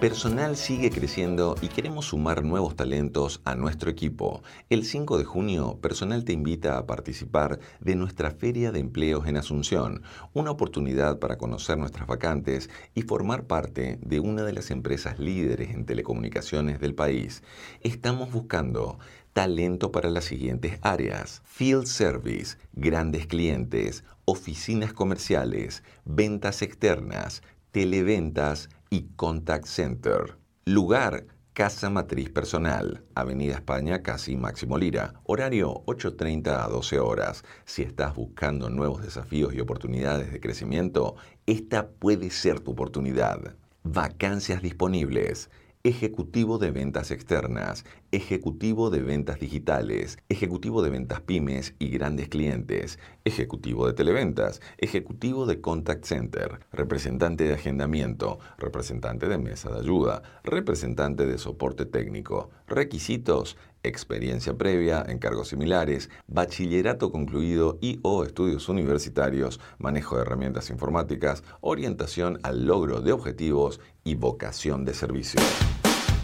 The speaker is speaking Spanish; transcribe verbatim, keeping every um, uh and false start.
Personal sigue creciendo y queremos sumar nuevos talentos a nuestro equipo. El cinco de junio, Personal te invita a participar de nuestra Feria de Empleos en Asunción, una oportunidad para conocer nuestras vacantes y formar parte de una de las empresas líderes en telecomunicaciones del país. Estamos buscando talento para las siguientes áreas: Field Service, grandes clientes, oficinas comerciales, ventas externas, televentas y Contact Center. Lugar: Casa Matriz Personal, Avenida España, casi Máximo Lira. Horario ocho treinta a doce horas. Si estás buscando nuevos desafíos y oportunidades de crecimiento, esta puede ser tu oportunidad. Vacancias disponibles: Ejecutivo de ventas externas, ejecutivo de ventas digitales, ejecutivo de ventas pymes y grandes clientes, ejecutivo de televentas, ejecutivo de contact center, representante de agendamiento, representante de mesa de ayuda, representante de soporte técnico. Requisitos: experiencia previa en cargos similares, bachillerato concluido y o estudios universitarios, manejo de herramientas informáticas, orientación al logro de objetivos y vocación de servicio.